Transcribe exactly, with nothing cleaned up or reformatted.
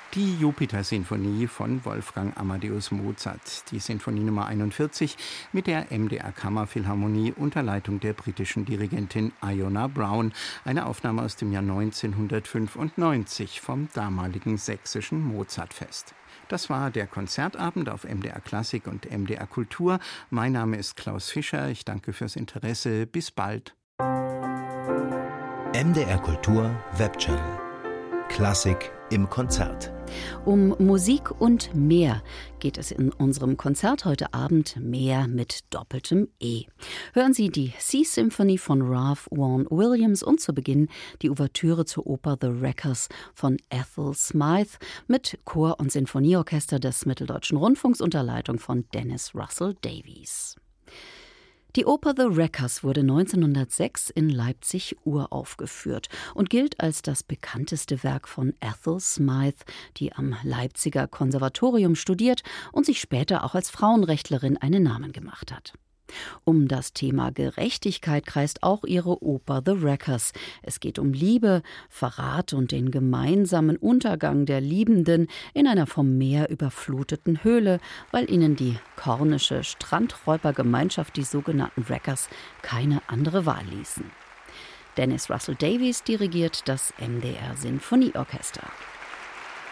Die Jupiter-Sinfonie von Wolfgang Amadeus Mozart, die Sinfonie Nummer einundvierzig mit der M D R Kammerphilharmonie unter Leitung der britischen Dirigentin Iona Brown, eine Aufnahme aus dem Jahr neunzehnhundertfünfundneunzig vom damaligen sächsischen Mozartfest. Das war der Konzertabend auf M D R Klassik und M D R Kultur. Mein Name ist Klaus Fischer, ich danke fürs Interesse, bis bald. M D R Kultur Webchannel. Klassik im Konzert. Um Musik und mehr geht es in unserem Konzert heute Abend, mehr mit doppeltem E. Hören Sie die Sea-Symphonie von Ralph Vaughan Williams und zu Beginn die Ouvertüre zur Oper The Wreckers von Ethel Smythe mit Chor- und Sinfonieorchester des Mitteldeutschen Rundfunks unter Leitung von Dennis Russell Davies. Die Oper The Wreckers wurde neunzehnhundertsechs in Leipzig uraufgeführt und gilt als das bekannteste Werk von Ethel Smythe, die am Leipziger Konservatorium studiert und sich später auch als Frauenrechtlerin einen Namen gemacht hat. Um das Thema Gerechtigkeit kreist auch ihre Oper The Wreckers. Es geht um Liebe, Verrat und den gemeinsamen Untergang der Liebenden in einer vom Meer überfluteten Höhle, weil ihnen die kornische Strandräubergemeinschaft, die sogenannten Wreckers, keine andere Wahl ließen. Dennis Russell Davies dirigiert das M D R Sinfonieorchester.